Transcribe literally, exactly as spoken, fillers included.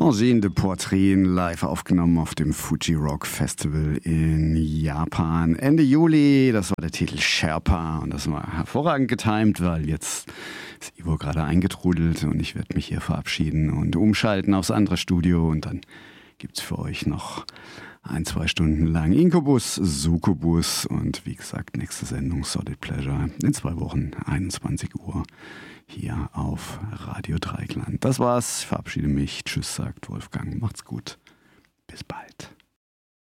Angine de Poitrine live aufgenommen auf dem Fuji Rock Festival in Japan Ende Juli. Das war der Titel Sherpa und das war hervorragend getimt, weil jetzt ist Ivo gerade eingetrudelt und ich werde mich hier verabschieden und umschalten aufs andere Studio und dann gibt's für euch noch ein, zwei Stunden lang Inkubus, Succubus und wie gesagt, nächste Sendung Solid Pleasure in zwei Wochen, einundzwanzig Uhr, hier auf Radio Dreieckland. Das war's, ich verabschiede mich. Tschüss, sagt Wolfgang. Macht's gut. Bis bald.